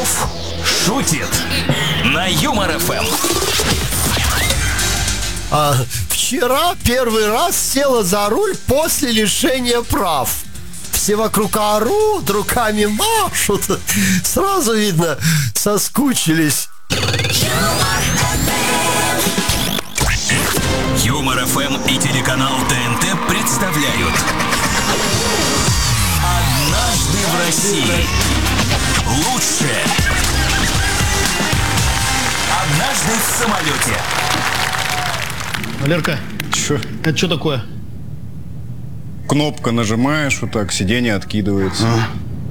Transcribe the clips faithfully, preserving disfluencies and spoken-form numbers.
Петров шутит на Юмор эф эм. А, вчера первый раз села за руль после лишения прав. Все вокруг орут, руками машут. Сразу видно, соскучились. Юмор эф эм и телеканал тэ эн тэ представляют «Однажды в России». Лучшее. Однажды в самолете. Валерка, Чё? это что такое? Кнопка нажимаешь, вот так, сиденье откидывается. А,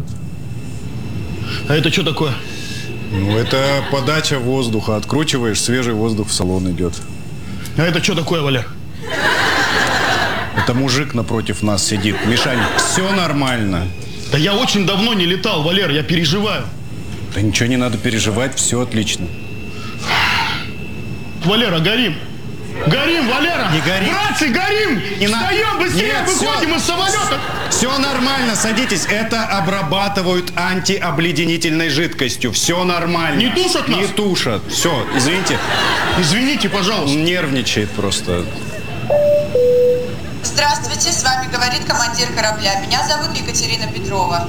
а это что такое? Ну, это подача воздуха. Откручиваешь, свежий воздух в салон идет. А это что такое, Валер? Это мужик напротив нас сидит. Мишань, все нормально. Да я очень давно не летал, Валер, я переживаю. Да ничего не надо переживать, все отлично. Валера, горим. Горим, Валера! Не гори. Братцы, горим! Не на- Встаем, быстрее, Нет, выходим всё. из самолета! Все нормально, садитесь. Это обрабатывают антиобледенительной жидкостью. Все нормально. Не тушат нас? Не тушат. Все, извините. Извините, пожалуйста. Нервничает просто. Здравствуйте, с вами говорит командир корабля. Меня зовут Екатерина Петрова.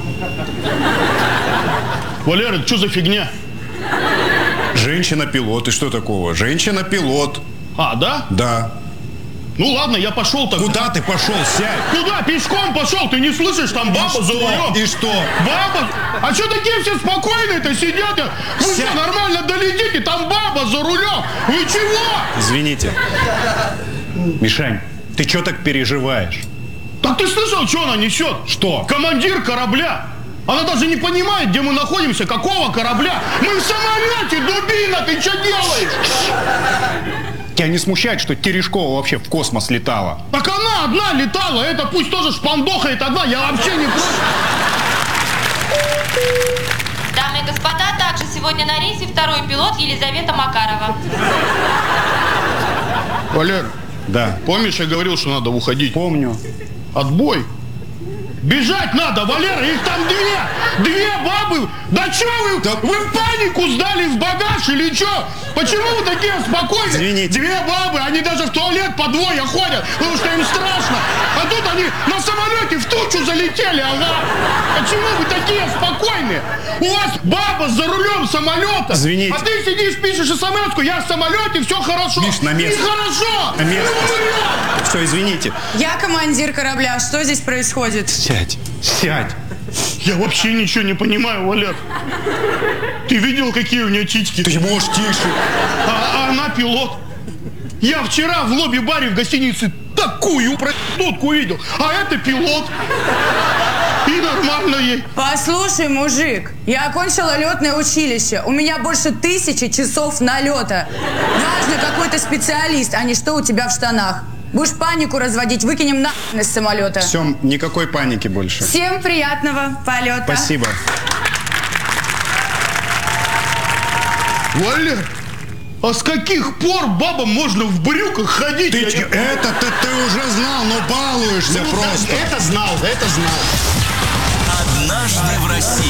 Валера, это что за фигня? Женщина-пилот. И что такого? Женщина-пилот. А, да? Да. Ну ладно, я пошел тогда. Куда ты пошел? Сядь. Куда? Пешком пошел, ты не слышишь, там баба за рулем. И что? Баба? А что такие все спокойные-то сидят? Вы Сядь. что, нормально долетите? Там баба за рулем. Вы чего? Извините. Мишань, ты что так переживаешь? Так ты слышал, что она несет? Что? Командир корабля. Она даже не понимает, где мы находимся, какого корабля. Мы в самолете, дубина, ты что делаешь? Тебя не смущает, что Терешкова вообще в космос летала? Так она одна летала, это пусть тоже шпандохает одна, я вообще не против. Дамы и господа, также сегодня на рейсе второй пилот Елизавета Макарова. Валер, Да. помнишь, я говорил, что надо уходить? Помню. Отбой. Бежать надо, Валера, их там две! Две бабы! Да что вы? Да- Вы в панику сдали в багаж или что? Почему вы такие спокойные? Извините. Две бабы, они даже в туалет по двое ходят, потому что им страшно. А тут они на самолете в тучу залетели, ага. Почему вы такие спокойные? У вас баба за рулем самолета. Извините. А ты сидишь, пишешь смс-ку, я в самолете, все хорошо. Миш, на место. Нехорошо. На место. Ну, Все, извините. Я командир корабля. Что здесь происходит? Сядь. Сядь. Я вообще ничего не понимаю, Валер. Ты видел, какие у нее титьки? Ты можешь тише. А, а она пилот. Я вчера в лобби-баре в гостинице такую проститутку видел. А это пилот. И нормально ей. Послушай, мужик, я окончила летное училище. У меня больше тысячи часов налета. Важно, какой ты специалист, а не что у тебя в штанах. Будешь панику разводить, выкинем нахрен из самолета. Все, никакой паники больше. Всем приятного полета. Спасибо. Валер, а с каких пор бабам можно в брюках ходить? Ты, Я не- это-то ты уже знал, но балуешься Ну, да, просто. это знал, это знал. «Однажды в России».